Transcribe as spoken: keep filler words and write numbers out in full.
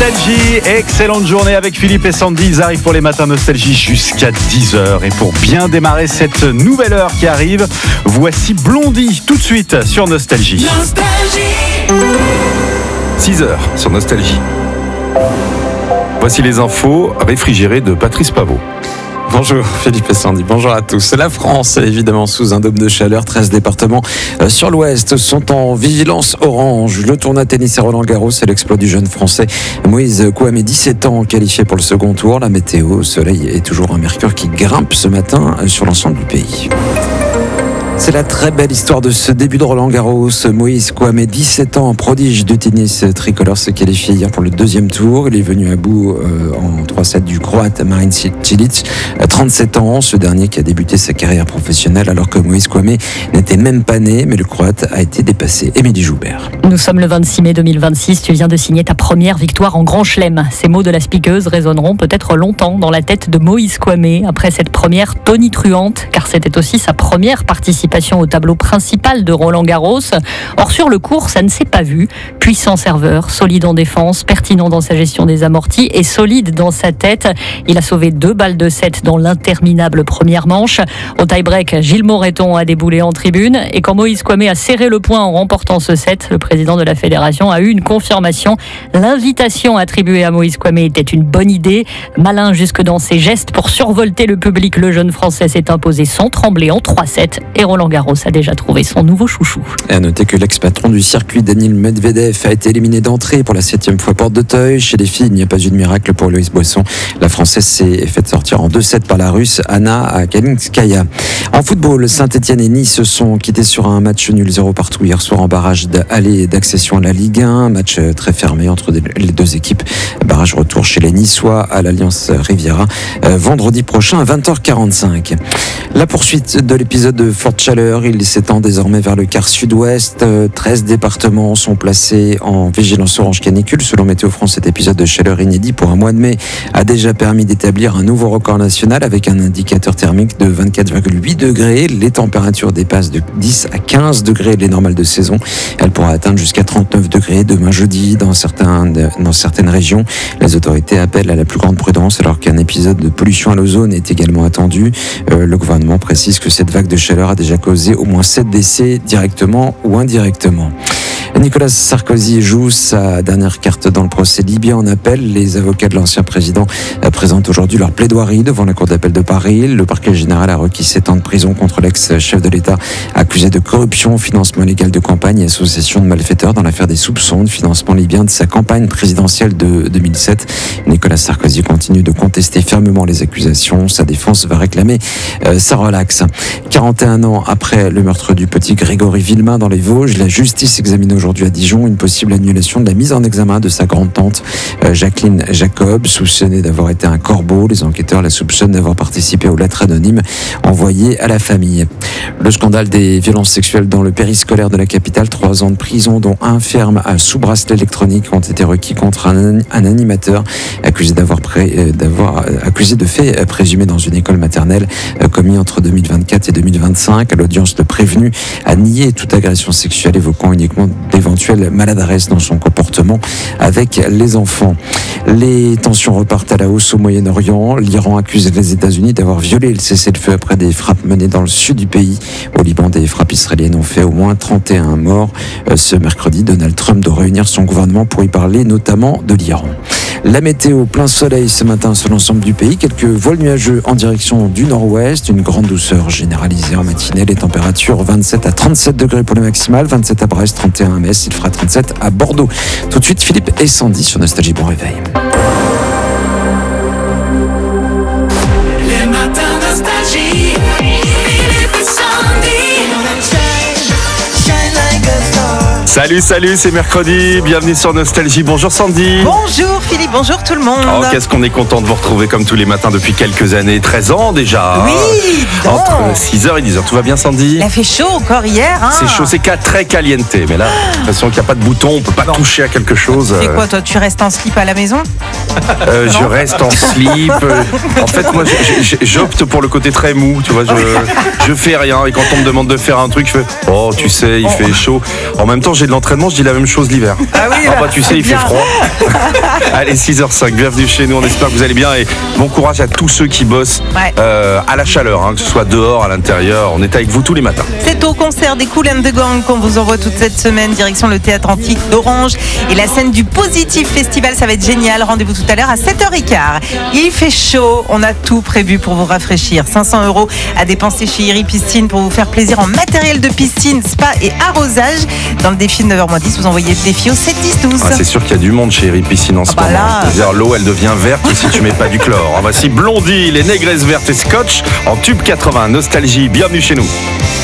Nostalgie, excellente journée avec Philippe et Sandy. Ils arrivent pour les matins Nostalgie jusqu'à dix heures. Et pour bien démarrer cette nouvelle heure qui arrive, voici Blondie tout de suite sur Nostalgie. Nostalgie. six heures sur Nostalgie. Voici les infos réfrigérées de Patrice Pavot. Bonjour Philippe et Sandy, bonjour à tous. La France est évidemment sous un dôme de chaleur. treize départements sur l'ouest sont en vigilance orange. Le tournoi tennis à Roland-Garros, c'est l'exploit du jeune français Moïse Kouamé, dix-sept ans, qualifié pour le second tour. La météo, soleil et toujours un mercure qui grimpe ce matin sur l'ensemble du pays. C'est la très belle histoire de ce début de Roland-Garros. Moïse Kouamé, dix-sept ans, prodige du tennis tricolore, se qualifie hier pour le deuxième tour. Il est venu à bout euh, en trois sept du Croate Marin Cilic, trente-sept ans. Ce dernier qui a débuté sa carrière professionnelle alors que Moïse Kouamé n'était même pas né, mais le Croate a été dépassé. Émilie Joubert. Nous sommes le vingt-six mai deux mille vingt-six. Tu viens de signer ta première victoire en Grand Chelem. Ces mots de la speakeuse résonneront peut-être longtemps dans la tête de Moïse Kouamé après cette première tonitruante, car c'était aussi sa première participation au tableau principal de Roland-Garros. Or, sur le court, ça ne s'est pas vu. Puissant serveur, solide en défense, pertinent dans sa gestion des amortis et solide dans sa tête. Il a sauvé deux balles de set dans l'interminable première manche. Au tie-break, Gilles Moreton a déboulé en tribune. Et quand Moïse Kouamé a serré le poing en remportant ce set, le président de la fédération a eu une confirmation. L'invitation attribuée à Moïse Kouamé était une bonne idée. Malin jusque dans ses gestes pour survolter le public, le jeune Français s'est imposé sans trembler en trois sept. Et Roland-Garros a déjà trouvé son nouveau chouchou. Et à noter que l'ex-patron du circuit, Daniil Medvedev, a été éliminé d'entrée pour la septième fois porte d'Auteuil. Chez les filles, il n'y a pas eu de miracle pour Loïs Boisson. La Française s'est faite sortir en deux sept par la Russe Anna Kalinskaya. En football, Saint-Etienne et Nice se sont quittés sur un match nul zéro partout hier soir en barrage d'aller d'accession à la Ligue un. Match très fermé entre les deux équipes. Barrage retour chez les Niçois à l'Alliance Riviera vendredi prochain à vingt heures quarante-cinq. La poursuite de l'épisode de forte chaleur, il s'étend désormais vers le quart sud-ouest. treize départements sont placés en vigilance orange canicule. Selon Météo France, cet épisode de chaleur inédit pour un mois de mai a déjà permis d'établir un nouveau record national avec un indicateur thermique de vingt-quatre virgule huit degrés. Les températures dépassent de dix à quinze degrés les normales de saison. Elle pourra atteindre jusqu'à trente-neuf degrés demain jeudi dans, certains, dans certaines régions. Les autorités appellent à la plus grande prudence alors qu'un épisode de pollution à l'ozone est également attendu. Euh, le gouvernement précise que cette vague de chaleur a déjà causé au moins sept décès directement ou indirectement. Nicolas Sarkozy joue sa dernière carte dans le procès libyen en appel. Les avocats de l'ancien président présentent aujourd'hui leur plaidoirie devant la cour d'appel de Paris. Le parquet général a requis sept ans de prison contre l'ex-chef de l'État accusé de corruption, financement illégal de campagne et association de malfaiteurs dans l'affaire des soupçons de financement libyen de sa campagne présidentielle de deux mille sept. Nicolas Sarkozy continue de contester fermement les accusations. Sa défense va réclamer euh, sa relaxe. quarante et un ans après le meurtre du petit Grégory Villemain dans les Vosges, la justice examine aujourd'hui à Dijon une possible annulation de la mise en examen de sa grande-tante euh, Jacqueline Jacob, soupçonnée d'avoir été un corbeau. Les enquêteurs la soupçonnent d'avoir participé aux lettres anonymes envoyées à la famille. Le scandale des violences sexuelles dans le périscolaire de la capitale, trois ans de prison dont un ferme à sous bracelet électronique ont été requis contre un, un animateur accusé d'avoir, pré, euh, d'avoir euh, accusé de faits euh, présumés dans une école maternelle euh, commis entre deux mille vingt-quatre et deux mille vingt-cinq. À l'audience, le prévenu a nié toute agression sexuelle, évoquant uniquement d'éventuelles maladresses dans son comportement avec les enfants. Les tensions repartent à la hausse au Moyen-Orient. L'Iran accuse les États-Unis d'avoir violé le cessez-le-feu après des frappes menées dans le sud du pays. Au Liban, des frappes israéliennes ont fait au moins trente et un morts. Ce mercredi, Donald Trump doit réunir son gouvernement pour y parler notamment de l'Iran. La météo, plein soleil ce matin sur l'ensemble du pays. Quelques voiles nuageux en direction du nord-ouest. Une grande douceur généralisée en matinée. Les températures vingt-sept à trente-sept degrés pour le maximal. vingt-sept à Brest, trente et un à Metz. Il fera trente-sept à Bordeaux. Tout de suite, Philippe et Sandy sur Nostalgie. Bon réveil. Les matins Nostalgie. Philippe et Sandy. Shine like a star. Salut, salut, c'est mercredi. Bienvenue sur Nostalgie. Bonjour Sandy. Bonjour Philippe, bonjour tout le monde. Oh, qu'est-ce qu'on est content de vous retrouver comme tous les matins depuis quelques années. treize ans déjà. Oui, donc. Entre six heures et dix heures. Tout va bien, Sandy? Il a fait chaud encore hier. Hein. C'est chaud, c'est très caliente. Mais là, j'ai l'impression qu'il n'y a pas de bouton, on peut pas non. toucher à quelque chose. Tu fais quoi, toi? Tu restes en slip à la maison? euh, Je reste en slip. En fait, moi, j'opte pour le côté très mou. Tu vois, je, je fais rien. Et quand on me demande de faire un truc, je fais oh, tu sais, il fait chaud. En même temps, j'ai de l'entraînement, je dis la même chose l'hiver. Ah oui, bah tu sais, il fait bien. froid. Allez, six heures cinq, bienvenue chez nous, on espère que vous allez bien et bon courage à tous ceux qui bossent Ouais. euh, à la chaleur, hein, que ce soit dehors, à l'intérieur. On est avec vous tous les matins. C'est au concert des Cool and the Gang qu'on vous envoie toute cette semaine, direction le Théâtre Antique d'Orange et la scène du Positif Festival, ça va être génial. Rendez-vous tout à l'heure à sept heures quinze. Il fait chaud, on a tout prévu pour vous rafraîchir. cinq cents euros à dépenser chez Iri Piscine pour vous faire plaisir en matériel de piscine, spa et arrosage. Dans le défi de neuf heures moins dix, vous envoyez le défi au sept dix douze. Ah, c'est sûr qu'il y a du monde chez Iri Piscine en ce bah moment. là. C'est-à-dire, l'eau, elle devient verte si tu mets pas du chlore. Ah, voici Blondie, les négresses vertes et Scotch en tube quatre-vingts. Nostalgie, bienvenue chez nous.